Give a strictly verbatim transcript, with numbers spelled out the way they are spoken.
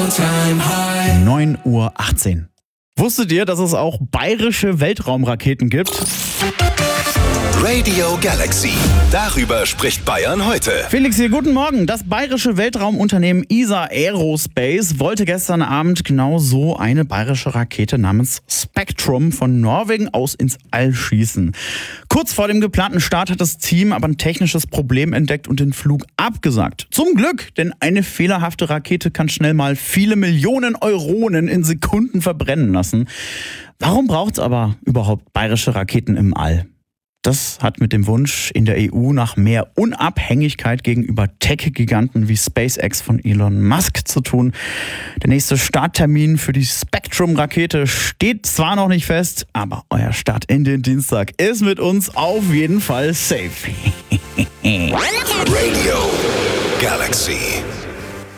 neun Uhr achtzehn. Wusstet ihr, dass es auch bayerische Weltraumraketen gibt? Radio Galaxy. Darüber spricht Bayern heute. Felix hier, guten Morgen. Das bayerische Weltraumunternehmen E S A Aerospace wollte gestern Abend genau so eine bayerische Rakete namens Spectrum von Norwegen aus ins All schießen. Kurz vor dem geplanten Start hat das Team aber ein technisches Problem entdeckt und den Flug abgesagt. Zum Glück, denn eine fehlerhafte Rakete kann schnell mal viele Millionen Euronen in Sekunden verbrennen lassen. Warum braucht es aber überhaupt bayerische Raketen im All? Das hat mit dem Wunsch in der E U nach mehr Unabhängigkeit gegenüber Tech-Giganten wie SpaceX von Elon Musk zu tun. Der nächste Starttermin für die Spectrum-Rakete steht zwar noch nicht fest, aber euer Start in den Dienstag ist mit uns auf jeden Fall safe. Radio Galaxy.